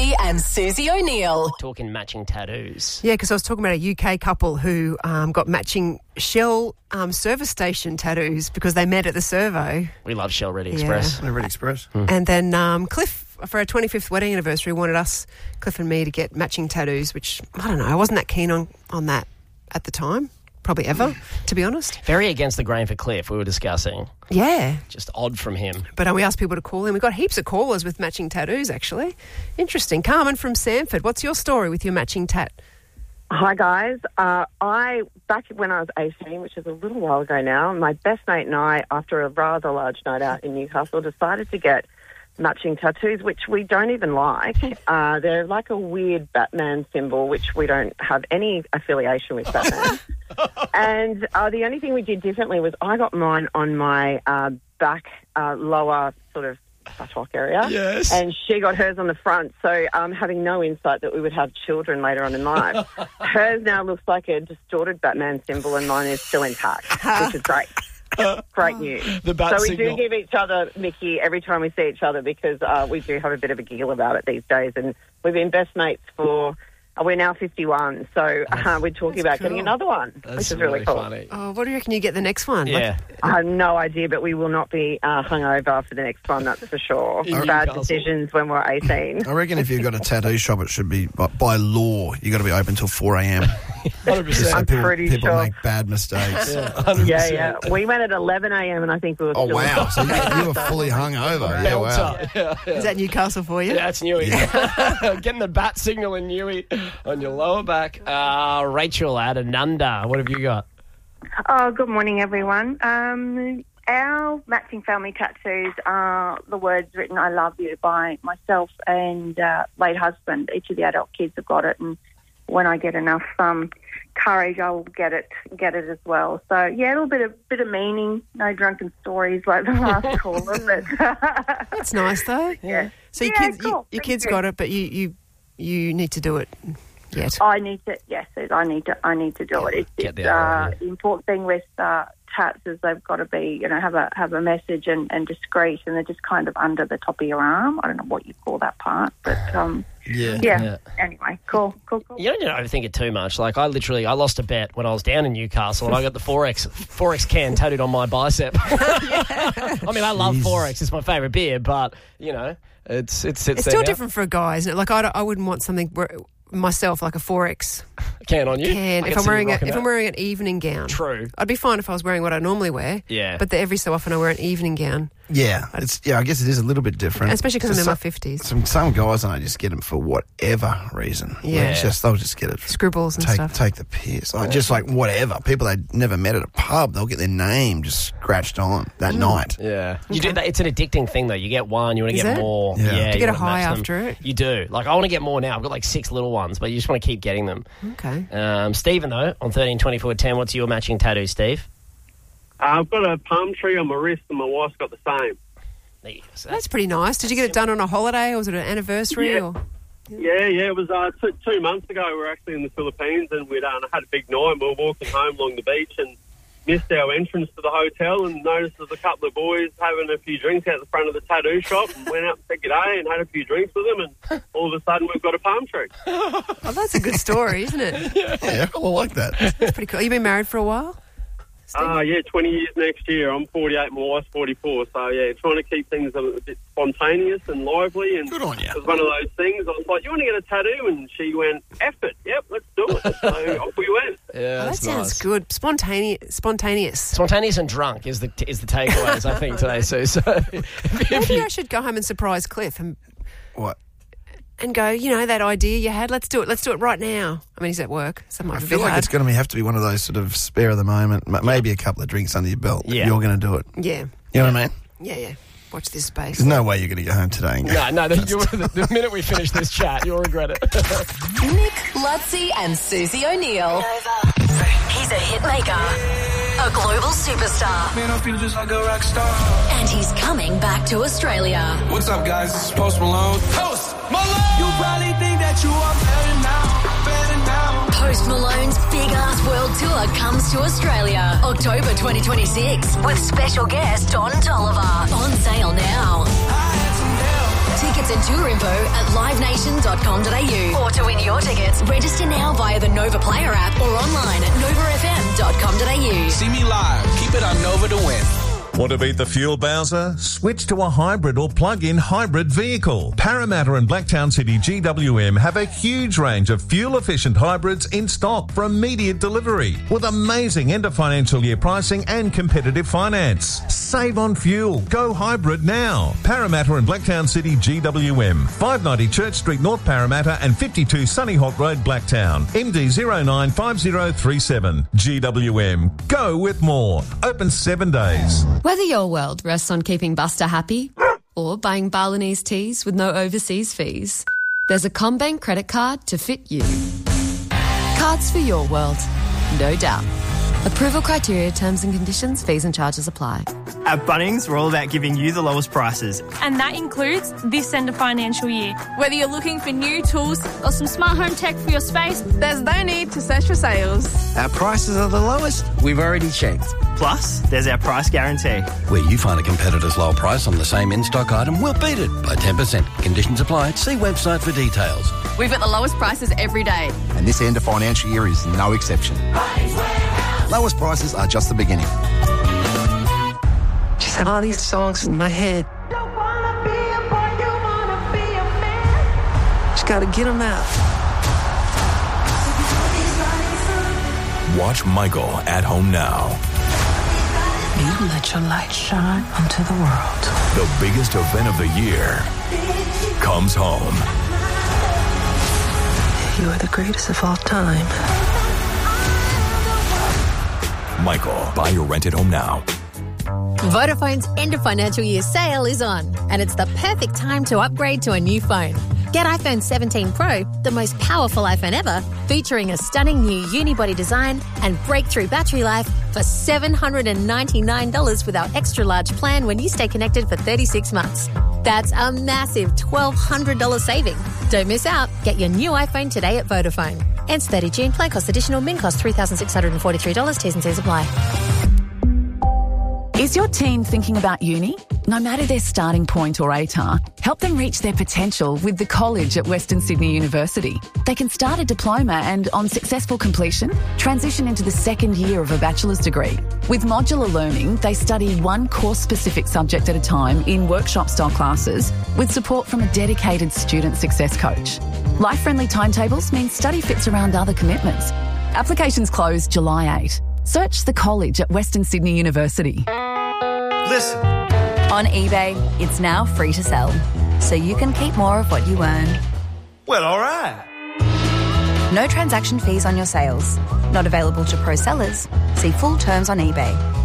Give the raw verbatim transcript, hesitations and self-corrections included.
Lutzi and Susie O'Neill. Talking matching tattoos. Yeah, because I was talking about a U K couple who um, got matching Shell um, service station tattoos because they met at the servo. We love Shell Ready Express. Yeah. Ready Express. Mm. And then um, Cliff, for our twenty-fifth wedding anniversary, wanted us, Cliff and me, to get matching tattoos, which, I don't know, I wasn't that keen on, on that at the time. Probably ever, to be honest. Very against the grain for Cliff, we were discussing. Yeah. Just odd from him. But uh, we asked people to call in. We got heaps of callers with matching tattoos, actually. Interesting. Carmen from Sanford, what's your story with your matching tat? Hi, guys. Uh, I, back when I was eighteen, which is a little while ago now, my best mate and I, after a rather large night out in Newcastle, decided to get matching tattoos, which we don't even like. Uh, they're like a weird Batman symbol, which we don't have any affiliation with Batman. And uh, the only thing we did differently was I got mine on my uh, back uh, lower sort of buttock area. Yes. And she got hers on the front. So um, having no insight that we would have children later on in life, hers now looks like a distorted Batman symbol and mine is still intact, which is great. Great news. The bat so we signal. do give each other Mickey every time we see each other because uh, we do have a bit of a giggle about it these days. And we've been best mates for... Uh, we're now fifty-one, so uh, we're talking about cool. getting another one, That's which is really, really cool. funny. Oh, what do you reckon you get the next one? Yeah. I have no idea, but we will not be uh, hungover for the next one, that's for sure. In Bad Newcastle. decisions when we're eighteen. I reckon if you've got a tattoo shop, it should be, by, by law, you've got to be open till four a.m. one hundred percent. So I'm people, pretty people sure. make bad mistakes. Yeah, one hundred Yeah, percent. yeah. We went at eleven a.m. and I think we were Oh, still... wow. So you, you were fully hungover. Yeah, wow. Belter. Yeah, yeah. Is that Newcastle for you? Yeah, it's Newey. Getting the bat signal in Newey on your lower back. Uh, Rachel out of Nunda, what have you got? Oh, good morning, everyone. Um, our matching family tattoos are the words written, I love you, by myself and uh, late husband. Each of the adult kids have got it, and when I get enough um, courage, I will get it get it as well. So, yeah, a little bit of, bit of meaning, no drunken stories like the last caller. But That's nice, though. Yeah. So your Yeah, kids, cool. you, your Thank kids you. got it, but you, you, you need to do it yet. I need to, yes, I need to, I need to do it. It's, Get it's the other uh, one, yeah. the important thing with uh, tats is they've got to be, you know, have a have a message and, and discreet, and they're just kind of under the top of your arm. I don't know what you call that part, but um, Yeah. yeah. Yeah. Anyway, cool, cool, cool. You don't need to overthink it too much. Like, I literally, I lost a bet when I was down in Newcastle and I got the four X four X can tattooed on my bicep. I mean, I love Jeez. four X. It's my favourite beer, but, you know, it's it's, it's It's there still now. different for a guy, isn't it? Like, I, don't- I wouldn't want something where, myself, like a four X Can on you. can. I If can I'm see you wearing a, rocking if that. I'm wearing an evening gown. True. I'd be fine if I was wearing what I normally wear. Yeah. But the, every so often I wear an evening gown, Yeah. It's, yeah, I guess it is a little bit different. especially because I'm in So- my fifties. Some some guys and I just get them for whatever reason. Yeah. It's just they'll just get it. Scribbles and take stuff. take the piss. Like, just like whatever. People they'd never met at a pub, they'll get their name just scratched on that night. Yeah. You do that. It's an addicting thing, though. You get one, you want to Is get it? more. Yeah. Yeah. Do you get you a wanna high match them. after it? You do. Like, I want to get more now. I've got like six little ones, but you just want to keep getting them. Okay. Um, Stephen, though, on thirteen twenty-four ten, what's your matching tattoo, Steve? I've got a palm tree on my wrist and my wife's got the same. There you go. So That's pretty nice. Did you get it done on a holiday or was it an anniversary? Yeah. Or Yeah, yeah, it was uh, two, two months ago. We were actually in the Philippines and we'd uh, had a big night. We were walking home along the beach and missed our entrance to the hotel and noticed there's a couple of boys having a few drinks out the front of the tattoo shop and went out and said g'day and had a few drinks with them and all of a sudden we've got a palm tree. Oh, that's a good story, isn't it? Yeah, I like that. That's pretty cool. You been married for a while? Ah, uh, yeah, twenty years next year. I'm forty-eight, my wife's forty-four. So, yeah, trying to keep things a, a bit spontaneous and lively. And Good on you. it was one of those things. I was like, you want to get a tattoo? And she went, F it. Yep, let's do it. So off we went. Yeah, Oh, that that's sounds nice. good. Spontaneous. Spontaneous. Spontaneous and drunk is the is the takeaways, I think, today, Sue. So, if, if Maybe you, I should go home and surprise Cliff and What? and go, you know, that idea you had, let's do it. Let's do it right now. I mean, he's at work, so it might I be a feel bit like hard. it's going to have to be one of those sort of spare of the moment, m- maybe a couple of drinks under your belt. if Yeah. You're going to do it. Yeah. You know what I mean? Yeah, yeah. Watch this space. There's no way you're going to go home today and go, no, no, the, you, the, the minute we finish this chat, you'll regret it. Nick, Lutzi and Susie O'Neill. He's a hit maker, a global superstar, Man, I feel just like a rock star. and he's coming back to Australia. What's up, guys? This is Post Malone. Post Malone! You probably think that you are better now, better now. Post Malone's big ass world tour comes to Australia October twenty twenty-six with special guest Don Tolliver. On sale now. I had some help, Tickets and tour info at live nation dot com dot a u. Or to win your tickets, register now via the Nova Player app or online at nova f m dot com dot a u. See me live. Keep it on Nova to win. Want to beat the fuel bowser? Switch to a hybrid or plug-in hybrid vehicle. Parramatta and Blacktown City G W M have a huge range of fuel-efficient hybrids in stock for immediate delivery with amazing end of financial year pricing and competitive finance. Save on fuel. Go hybrid now. Parramatta and Blacktown City G W M. five ninety Church Street, North Parramatta and fifty-two Sunny Hawk Road, Blacktown. M D zero nine five zero three seven. G W M. Go with more. Open seven days. Whether your world rests on keeping Buster happy or buying Balinese teas with no overseas fees, there's a CommBank credit card to fit you. Cards for your world, no doubt. Approval criteria, terms and conditions, fees and charges apply. At Bunnings, we're all about giving you the lowest prices. And that includes this end of financial year. Whether you're looking for new tools or some smart home tech for your space, there's no need to search for sales. Our prices are the lowest. We've already checked. Plus, there's our price guarantee. Where you find a competitor's low price on the same in-stock item, we'll beat it by ten percent. Conditions apply. See website for details. We've got the lowest prices every day. And this end of financial year is no exception. Lowest prices are just the beginning. Just have all these songs in my head. Just gotta get them out. Watch Michael at home now. You let your light shine onto the world. The biggest event of the year comes home. You are the greatest of all time. Michael, buy or rent at home now. Vodafone's end of financial year sale is on, and it's the perfect time to upgrade to a new phone. Get iPhone seventeen Pro, the most powerful iPhone ever, featuring a stunning new unibody design and breakthrough battery life for seven hundred ninety-nine dollars with our extra large plan when you stay connected for thirty-six months. That's a massive twelve hundred dollars saving. Don't miss out. Get your new iPhone today at Vodafone. Ends thirtieth of June. Plan cost additional. Min cost three thousand six hundred forty-three dollars. T's and C's apply. Is your teen thinking about uni? No matter their starting point or A T A R, help them reach their potential with the college at Western Sydney University. They can start a diploma and, on successful completion, transition into the second year of a bachelor's degree. With modular learning, they study one course-specific subject at a time in workshop-style classes with support from a dedicated student success coach. Life-friendly timetables mean study fits around other commitments. Applications close July eighth. Search the college at Western Sydney University. Listen. On eBay, it's now free to sell, so you can keep more of what you earn. Well, all right. No transaction fees on your sales. Not available to pro sellers. See full terms on eBay.